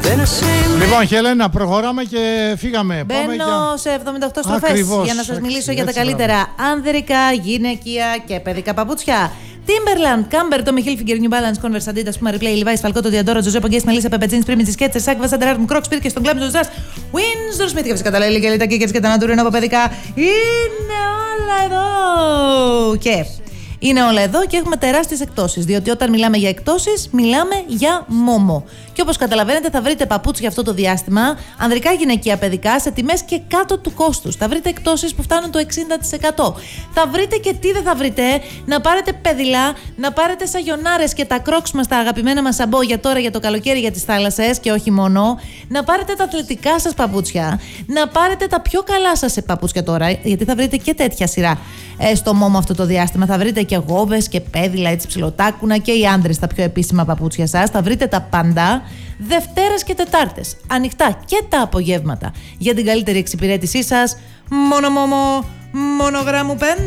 Λοιπόν, Χέλενα, προχωράμε και φύγαμε. Μπαίνω σε 78 στροφές για να σας μιλήσω για τα καλύτερα άνδρικα, γυναικεία και παιδικά παπούτσια. Timberland, Camber, Tommy Hilfiger, New Balance, Converse, Adidas, Puma, Replay, Levi's, Falcotto, Diadora, Giuseppe Guess, Melissa, Peppettini, Primitive, Skechers, Sack, Vassandra, Crocs, Pirkes, στον Glam, Zara, Windsor Smith και φυσικά τα Lely, Kelly, τα Kickers και τα Natura, ενώ παιδικά είναι όλα εδώ. Και είναι όλα εδώ και έχουμε τεράστιες εκτόσεις. Διότι όταν μιλάμε για εκτόσεις, μιλάμε για μόμο. Και όπως καταλαβαίνετε, θα βρείτε παπούτσια αυτό το διάστημα, ανδρικά, γυναικεία, παιδικά, σε τιμές και κάτω του κόστους. Θα βρείτε εκτόσεις που φτάνουν το 60%. Θα βρείτε και τι δεν θα βρείτε, να πάρετε παιδιλά, να πάρετε σαγιονάρες και τα κρόξ μας, τα αγαπημένα μας σαμπό για τώρα, για το καλοκαίρι, για τις θάλασσες και όχι μόνο. Να πάρετε τα αθλητικά σας παπούτσια, να πάρετε τα πιο καλά σας παπούτσια τώρα, γιατί θα βρείτε και τέτοια σειρά στο μόμο αυτό το διάστημα. Θα βρείτε και γόβες και πέδιλα, έτσι ψιλοτάκουνα, και οι άντρες τα πιο επίσημα παπούτσια σας. Θα βρείτε τα πάντα. Δευτέρες και Τετάρτες, ανοιχτά και τα απογεύματα. Για την καλύτερη εξυπηρέτησή σας, μόνο μόμο, μονογράμμου 5.